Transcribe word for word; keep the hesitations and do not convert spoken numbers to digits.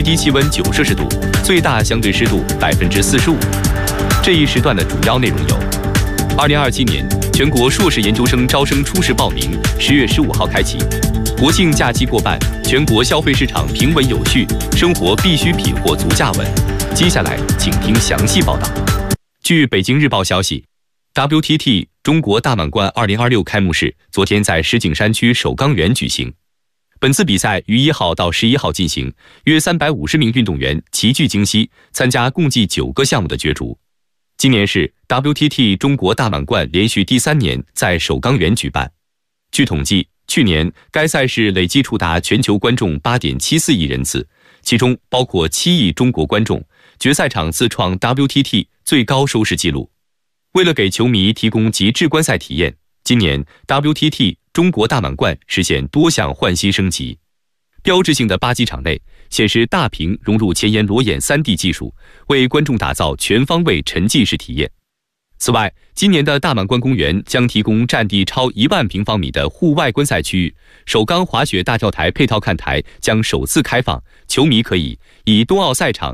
低气温九摄氏度，最大相对湿度百分之四十五。这一时段的主要内容有：二零二七年全国硕士研究生招生初试报名，十月十五号开启。国庆假期过半，全国消费市场平稳有序，生活必需品货足价稳。接下来，请听详细报道。据北京日报消息 ，W T T 中国大满贯二零二六开幕式昨天在石景山区首钢园举行。本次比赛于一号到十一号进行，约三百五十名运动员齐聚京西，参加共计九个项目的角逐。今年是 W T T 中国大满贯连续第三年在首钢园举办。据统计，去年该赛事累计触达全球观众 八点七四亿人次，其中包括七亿中国观众，决赛场次创 W T T 最高收视纪录。为了给球迷提供极致观赛体验，今年 W T T 中国大满贯实现多项换新升级。标志性的八机场内显示大屏融入前沿裸眼 三 D 技术，为观众打造全方位沉浸式体验。此外，今年的大满贯公园将提供占地超一万平方米的户外观赛区域，首钢滑雪大跳台配套看台将首次开放，球迷可以以冬奥赛场